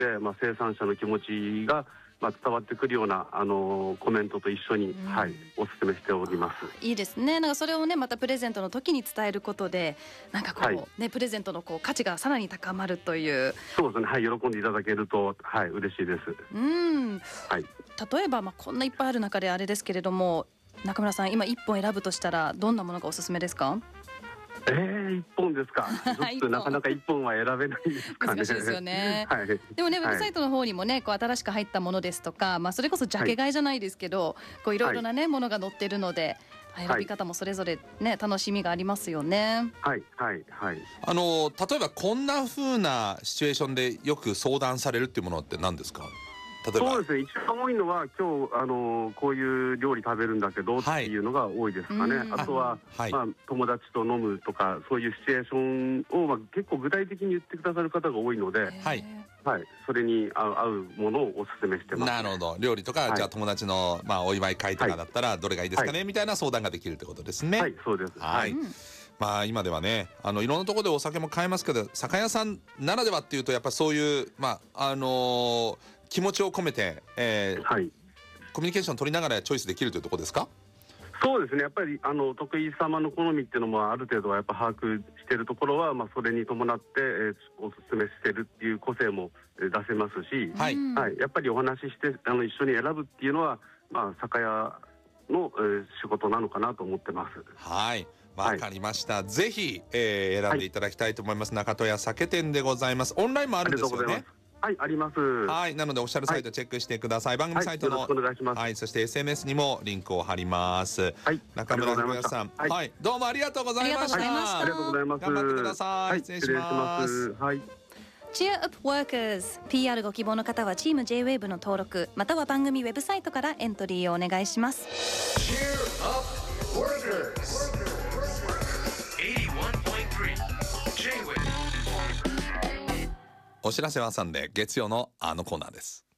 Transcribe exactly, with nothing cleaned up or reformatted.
て、まあ、生産者の気持ちが、まあ、伝わってくるような、あのー、コメントと一緒に、うん、はい、お勧めしております。 いいですね。なんかそれをねまたプレゼントの時に伝えることでなんかこう、はい、ね、プレゼントのこう価値がさらに高まるという。 そうですね、はい、喜んでいただけると、はい、嬉しいです。 うん、はい、例えば、まあ、こんないっぱいある中であれですけれども、中村さん今いっぽん選ぶとしたらどんなものがおすすめですか？ えー、いっぽんですか。ちょっとなかなかいっぽんは選べないですかね。 難しいですよね。 はい、 でもね、ウェブサイトの方にもね、こう新しく入ったものですとか、まあ、それこそジャケ買いじゃないですけど、はい、こういろいろなね、はい、ものが載ってるので、選び方もそれぞれね、楽しみがありますよね。 はいはいはい。 あの例えばこんな風なシチュエーションでよく相談されるっていうものって何ですか？例えば。 そうですね、一番多いのは今日あのこういう料理食べるんだけどっていうのが多いですかね。はい、あとは、はい、まあ、友達と飲むとかそういうシチュエーションを、まあ、結構具体的に言ってくださる方が多いので、はいはい、それに合う、合うものをお勧めしてます、ね。 なるほど。料理とか、はい、じゃあ友達の、まあ、お祝い会とかだったらどれがいいですかね、はい、みたいな相談ができるってことですね。 はい、そうです。 はい、うん、まあ、今ではね、あのいろんなところでお酒も買えますけど、酒屋さんならではっていうとやっぱりそういう、まああのー、気持ちを込めて、えーはい、コミュニケーション取りながらチョイスできるというところですか？ そうですね、やっぱりあの得意様の好みっていうのもある程度はやっぱ把握しているところは、まあ、それに伴って、えー、おすすめしてるっていう個性も出せますし、はいはい、やっぱりお話ししてあの一緒に選ぶっていうのは、まあ、酒屋の、えー、仕事なのかなと思ってます。 はい、わかりました、はい、ぜひ、えー、選んでいただきたいと思います、はい、中戸屋酒店でございます。オンラインもあるんですよね。 はい、あります。 はい、なのでオフィシャルサイトチェックしてください。はい、番組サイトの、はい、よろしくお願いします。はい、そして エスエヌエス にもリンクを貼ります。はい、中村博之さん、はい、はい、どうもありがとうございました。 ありがとうございます。 頑張ってください。はい、失礼します。 はい。 Cheer Up Workers ピーアール ご希望の方はチーム ジェイウェーブ の登録または番組ウェブサイトからエントリーをお願いします。 Cheer Up Workers エイティワンポイントスリー ジェイウェーブ。お知らせは挟んで月曜のあのコーナーです。